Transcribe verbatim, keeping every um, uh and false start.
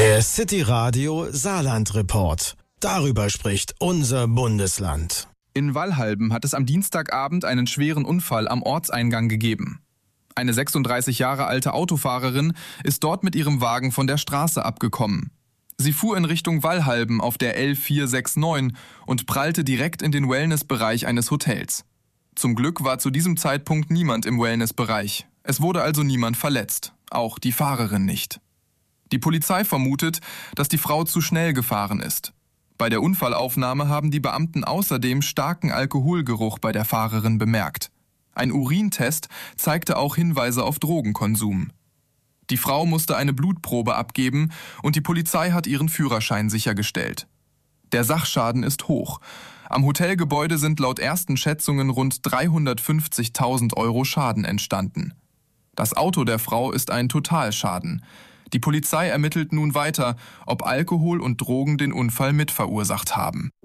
Der City Radio Saarland Report. Darüber spricht unser Bundesland. In Wallhalben hat es am Dienstagabend einen schweren Unfall am Ortseingang gegeben. Eine sechsunddreißig Jahre alte Autofahrerin ist dort mit ihrem Wagen von der Straße abgekommen. Sie fuhr in Richtung Wallhalben auf der L vier sechs neun und prallte direkt in den Wellnessbereich eines Hotels. Zum Glück war zu diesem Zeitpunkt niemand im Wellnessbereich. Es wurde also niemand verletzt, auch die Fahrerin nicht. Die Polizei vermutet, dass die Frau zu schnell gefahren ist. Bei der Unfallaufnahme haben die Beamten außerdem starken Alkoholgeruch bei der Fahrerin bemerkt. Ein Urintest zeigte auch Hinweise auf Drogenkonsum. Die Frau musste eine Blutprobe abgeben und die Polizei hat ihren Führerschein sichergestellt. Der Sachschaden ist hoch. Am Hotelgebäude sind laut ersten Schätzungen rund dreihundertfünfzigtausend Euro Schaden entstanden. Das Auto der Frau ist ein Totalschaden. Die Polizei ermittelt nun weiter, ob Alkohol und Drogen den Unfall mitverursacht haben.